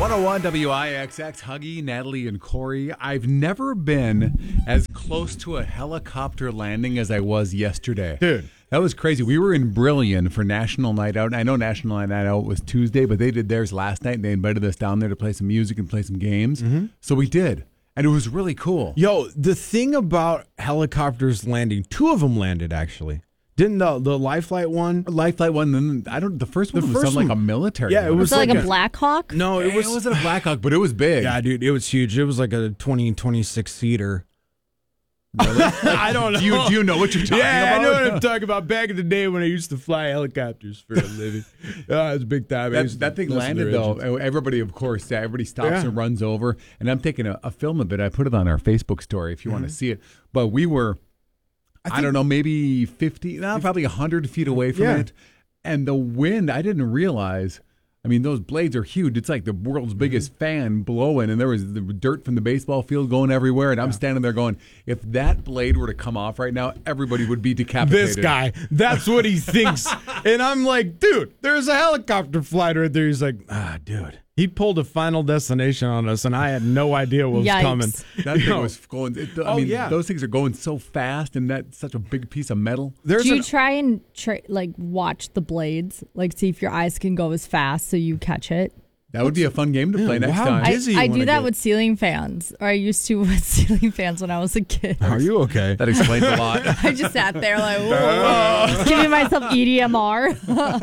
101 WIXX, Huggy, Natalie, and Corey. I've never been as close to a helicopter landing as I was yesterday. Dude. That was crazy. We were in Brillion for National Night Out. I know National Night Out was Tuesday, but they did theirs last night, and they invited us down there to play some music and play some games. Mm-hmm. So we did, and it was really cool. Yo, the thing about helicopters landing, 2 of them landed, actually. Didn't the Life Flight one? Life Flight one, then the first one was like a military. Yeah, it one. was like a Black Hawk? No, it wasn't a Black Hawk, but it was big. Yeah, dude, it was huge. It was like a 26 seater. Really? I don't know. Do you know what you're talking about? Yeah, I know what I'm talking about. Back in the day when I used to fly helicopters for a living. It was big time. That thing landed, though. Everybody, of course, everybody stops and runs over. And I'm taking a film of it. I put it on our Facebook story if you want to see it. But we were... I don't know, maybe 50, probably 100 feet away from it. And the wind, I didn't realize, I mean, those blades are huge. It's like the world's biggest fan blowing, and there was the dirt from the baseball field going everywhere. And I'm standing there going, if that blade were to come off right now, everybody would be decapitated. This guy, that's what he thinks. And I'm like, dude, there's a helicopter flying right there. He's like, dude. He pulled a Final Destination on us, and I had no idea what was coming. That thing was going. Those things are going so fast, and that's such a big piece of metal. Do you try and watch the blades, like see if your eyes can go as fast so you catch it? That would be a fun game to play next time. I do that with ceiling fans, or I used to with ceiling fans when I was a kid. Are you okay? That explains a lot. I just sat there like, whoa, giving myself EDMR.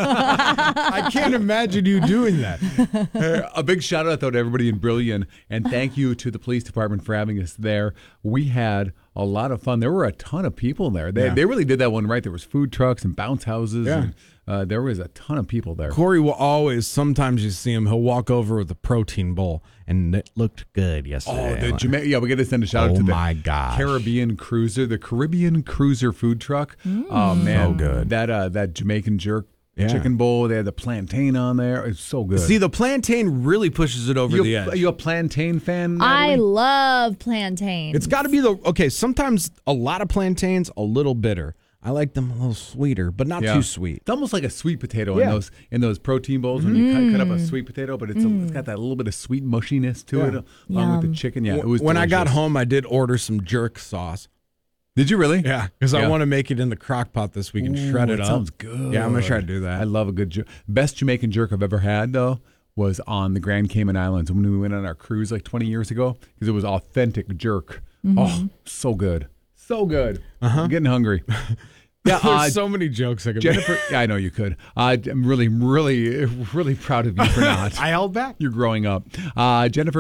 I can't imagine you doing that. A big shout out, though, to everybody in Brillion, and thank you to the police department for having us there. We had a lot of fun. There were a ton of people there. They really did that one right. There was food trucks and bounce houses. Yeah. And, there was a ton of people there. Corey will always, sometimes you see him, he'll walk over with a protein bowl, and it looked good yesterday. We got to send a shout out to the Caribbean Cruiser, the Caribbean Cruiser food truck. Oh, man. So good. That Jamaican jerk chicken bowl, they had the plantain on there. It's so good. See, the plantain really pushes it over the edge. Are you a plantain fan, Natalie? I love plantains. It's got to be sometimes a lot of plantains, a little bitter. I like them a little sweeter, but not too sweet. It's almost like a sweet potato in those protein bowls when you cut up a sweet potato, but it's got that little bit of sweet mushiness to it along with the chicken. Yeah, it was when delicious. I got home, I did order some jerk sauce. Did you really? Yeah, because I want to make it in the crock pot this week and shred it up. Sounds good. Yeah, I'm going to try to do that. I love a good jerk. Best Jamaican jerk I've ever had, though, was on the Grand Cayman Islands when we went on our cruise like 20 years ago, because it was authentic jerk. Mm-hmm. Oh, so good. So good. I'm getting hungry. Yeah, there's so many jokes I could Jennifer, make. Yeah, I know you could. I'm really, really, really proud of you for not. I held back. You're growing up. Jennifer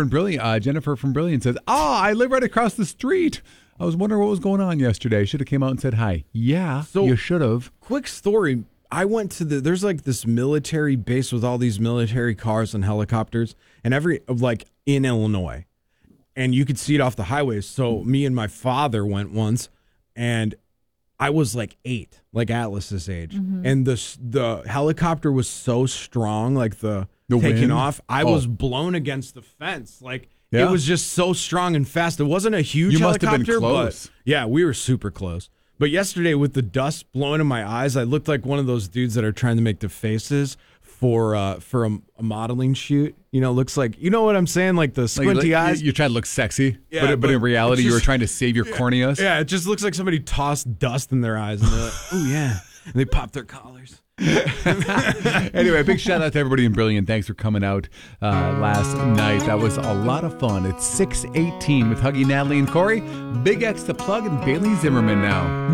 from Brilliant says, I live right across the street. I was wondering what was going on yesterday. Should have came out and said hi. Yeah, you should have. Quick story. I went to there's like this military base with all these military cars and helicopters, and in Illinois. And you could see it off the highways. So me and my father went once, and I was like 8, like Atlas's age. Mm-hmm. And the helicopter was so strong, like the taking wind? off. I was blown against the fence. Like, it was just so strong and fast. It wasn't a huge helicopter. You must have been close. But we were super close. But yesterday, with the dust blowing in my eyes, I looked like one of those dudes that are trying to make the faces for a modeling shoot. Looks like, you know what I'm saying? Like the squinty eyes. You're trying to look sexy, but in reality, you were trying to save your corneas. Yeah, it just looks like somebody tossed dust in their eyes. And they're like, oh, yeah. And they pop their collars. Anyway, big shout out to everybody in Brilliant. Thanks for coming out last night. That was a lot of fun. It's 6:18 with Huggy, Natalie, and Corey. Big X the Plug and Bailey Zimmerman now.